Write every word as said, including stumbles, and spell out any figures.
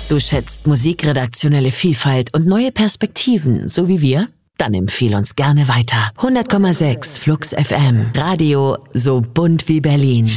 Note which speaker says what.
Speaker 1: Du schätzt musikredaktionelle Vielfalt und neue Perspektiven, so wie wir? Dann empfehle uns gerne weiter. hundert Komma sechs Flux F M. Radio so bunt wie Berlin.